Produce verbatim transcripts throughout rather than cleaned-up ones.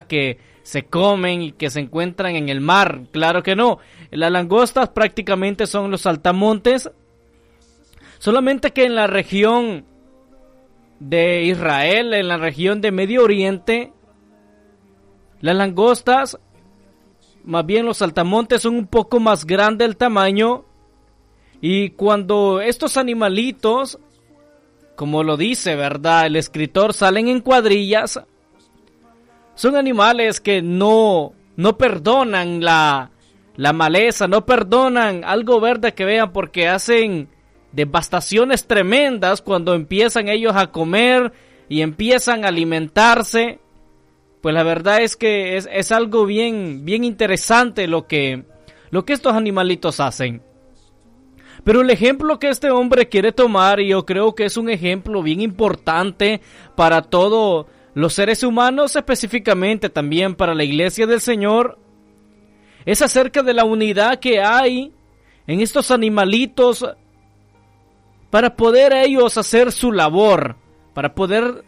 que se comen y que se encuentran en el mar. Claro que no. Las langostas prácticamente son los saltamontes. Solamente que en la región de Israel, en la región de Medio Oriente, las langostas, más bien los saltamontes, son un poco más grandes el tamaño. Y cuando estos animalitos, como lo dice, ¿verdad?, el escritor, salen en cuadrillas, son animales que no, no perdonan la, la maleza, no perdonan algo verde que vean, porque hacen devastaciones tremendas cuando empiezan ellos a comer y empiezan a alimentarse. Pues la verdad es que es, es algo bien, bien interesante lo que, lo que estos animalitos hacen. Pero el ejemplo que este hombre quiere tomar, y yo creo que es un ejemplo bien importante para todos los seres humanos, específicamente también para la iglesia del Señor, es acerca de la unidad que hay en estos animalitos para poder ellos hacer su labor, para poder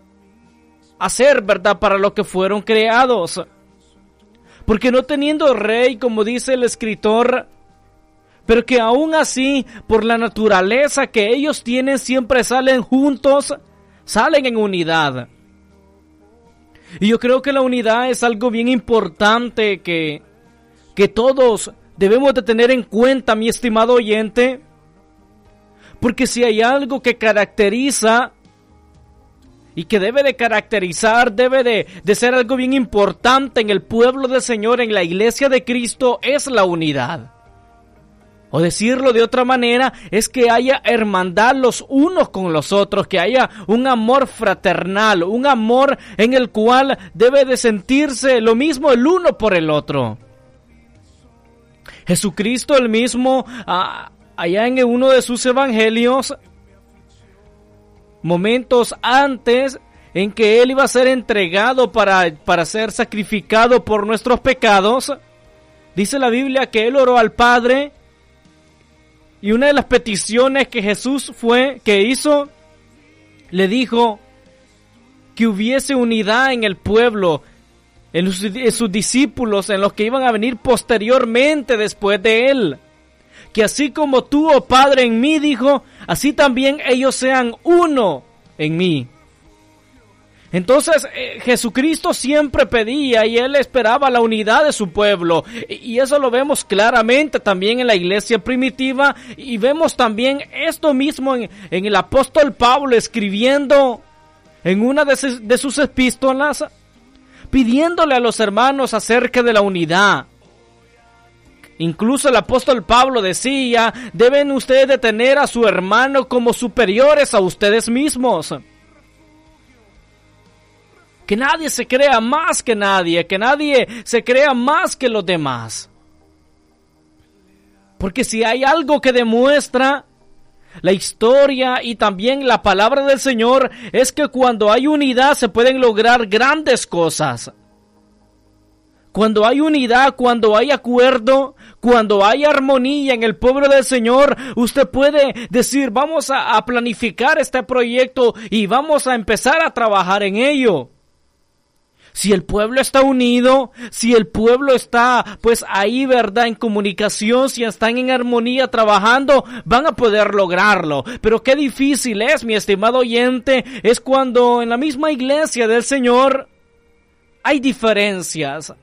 hacer, ¿verdad?, para lo que fueron creados. Porque no teniendo rey, como dice el escritor, pero que aún así, por la naturaleza que ellos tienen, siempre salen juntos, salen en unidad. Y yo creo que la unidad es algo bien importante que, que todos debemos de tener en cuenta, mi estimado oyente. Porque si hay algo que caracteriza y que debe de caracterizar, debe de, de ser algo bien importante en el pueblo del Señor, en la iglesia de Cristo, es la unidad. O decirlo de otra manera, es que haya hermandad los unos con los otros, que haya un amor fraternal, un amor en el cual debe de sentirse lo mismo el uno por el otro. Jesucristo el mismo, ah, allá en uno de sus evangelios, momentos antes en que Él iba a ser entregado para, para ser sacrificado por nuestros pecados, dice la Biblia que Él oró al Padre, y una de las peticiones que Jesús fue, que hizo, le dijo que hubiese unidad en el pueblo, en, los, en sus discípulos, en los que iban a venir posteriormente después de Él. Que así como tú, oh Padre, en mí, dijo, así también ellos sean uno en mí. Entonces eh, Jesucristo siempre pedía y Él esperaba la unidad de su pueblo. Y, y eso lo vemos claramente también en la iglesia primitiva. Y vemos también esto mismo en, en el apóstol Pablo escribiendo en una de sus, de sus epístolas, pidiéndole a los hermanos acerca de la unidad. Incluso el apóstol Pablo decía, deben ustedes de tener a su hermano como superiores a ustedes mismos. Que nadie se crea más que nadie, que nadie se crea más que los demás. Porque si hay algo que demuestra la historia y también la palabra del Señor, es que cuando hay unidad se pueden lograr grandes cosas. Cuando hay unidad, cuando hay acuerdo, cuando hay armonía en el pueblo del Señor, usted puede decir, vamos a, a planificar este proyecto y vamos a empezar a trabajar en ello. Si el pueblo está unido, si el pueblo está pues ahí, ¿verdad?, en comunicación, si están en armonía trabajando, van a poder lograrlo. Pero qué difícil es, mi estimado oyente, es cuando en la misma iglesia del Señor hay diferencias.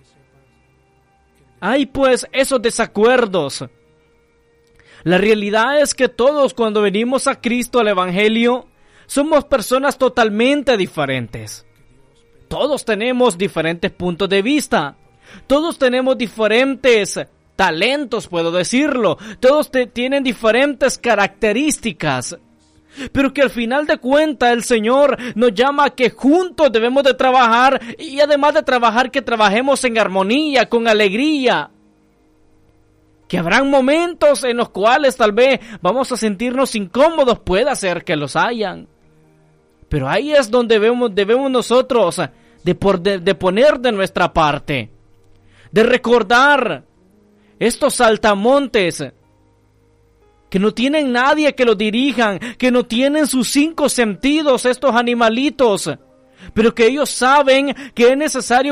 Hay pues esos desacuerdos. La realidad es que todos cuando venimos a Cristo, al Evangelio, somos personas totalmente diferentes. Todos tenemos diferentes puntos de vista. Todos tenemos diferentes talentos, puedo decirlo. Todos te, tienen diferentes características. Pero que al final de cuentas el Señor nos llama a que juntos debemos de trabajar. Y además de trabajar, que trabajemos en armonía, con alegría. Que habrán momentos en los cuales tal vez vamos a sentirnos incómodos. Puede ser que los hayan. Pero ahí es donde debemos, debemos nosotros de, por, de, de poner de nuestra parte. De recordar estos saltamontes que no tienen nadie que los dirijan, que no tienen sus cinco sentidos estos animalitos, pero que ellos saben que es necesario